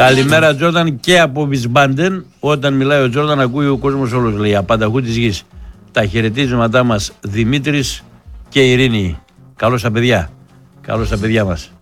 Καλημέρα Τζόρνταν και από Βισμπάντεν. Όταν μιλάει ο Τζόρνταν ακούει ο κόσμος όλος, λέει, απανταχού της γης. Τα χαιρετίσματά μας Δημήτρης και Ειρήνη. Καλώς τα παιδιά. Καλώς τα παιδιά μας.